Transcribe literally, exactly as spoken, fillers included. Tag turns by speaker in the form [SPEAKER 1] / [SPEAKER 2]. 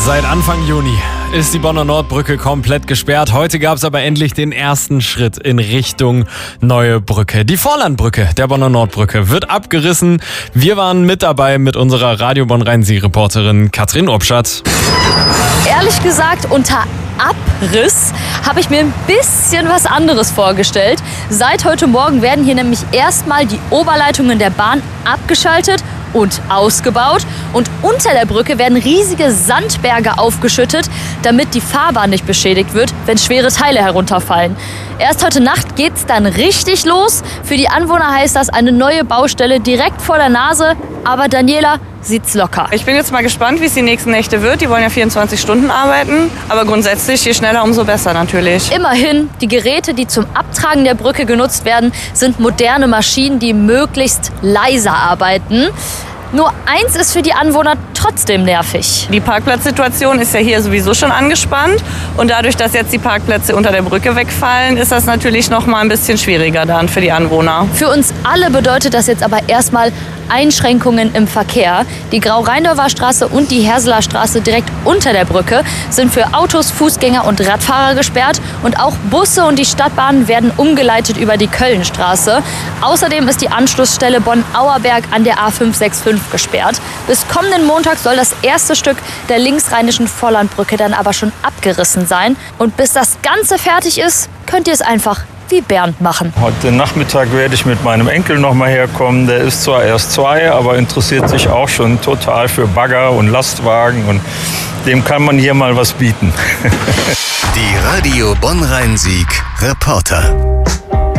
[SPEAKER 1] Seit Anfang Juni ist die Bonner Nordbrücke komplett gesperrt. Heute gab es aber endlich den ersten Schritt in Richtung neue Brücke. Die Vorlandbrücke der Bonner Nordbrücke wird abgerissen. Wir waren mit dabei mit unserer Radio Bonn-Rhein-Sieg-Reporterin Katrin Obschat.
[SPEAKER 2] Ehrlich gesagt, unter Abriss habe ich mir ein bisschen was anderes vorgestellt. Seit heute Morgen werden hier nämlich erstmal die Oberleitungen der Bahn abgeschaltet und ausgebaut. Und unter der Brücke werden riesige Sandberge aufgeschüttet, damit die Fahrbahn nicht beschädigt wird, wenn schwere Teile herunterfallen. Erst heute Nacht geht's dann richtig los. Für die Anwohner heißt das eine neue Baustelle direkt vor der Nase. Aber Daniela sieht's locker.
[SPEAKER 3] Ich bin jetzt mal gespannt, wie es die nächsten Nächte wird. Die wollen ja vierundzwanzig Stunden arbeiten. Aber grundsätzlich, je schneller, umso besser natürlich.
[SPEAKER 2] Immerhin, die Geräte, die zum Abtragen der Brücke genutzt werden, sind moderne Maschinen, die möglichst leise arbeiten. Nur eins ist für die Anwohner trotzdem nervig.
[SPEAKER 3] Die Parkplatzsituation ist ja hier sowieso schon angespannt. Und dadurch, dass jetzt die Parkplätze unter der Brücke wegfallen, ist das natürlich noch mal ein bisschen schwieriger dann für die Anwohner.
[SPEAKER 2] Für uns alle bedeutet das jetzt aber erstmal Einschränkungen im Verkehr. Die Grau-Rheindorfer Straße und die Herseler Straße direkt unter der Brücke sind für Autos, Fußgänger und Radfahrer gesperrt. Und auch Busse und die Stadtbahnen werden umgeleitet über die Kölnstraße. Außerdem ist die Anschlussstelle Bonn-Auerberg an der A fünf sechs fünf gesperrt. Bis kommenden Montag soll das erste Stück der linksrheinischen Vorlandbrücke dann aber schon abgerissen sein. Und bis das Ganze fertig ist, könnt ihr es einfach wie Bernd machen.
[SPEAKER 4] Heute Nachmittag werde ich mit meinem Enkel noch mal herkommen. Der ist zwar erst zwei, aber interessiert sich auch schon total für Bagger und Lastwagen. Und dem kann man hier mal was bieten.
[SPEAKER 5] Die Radio Bonn-Rhein-Sieg Reporter.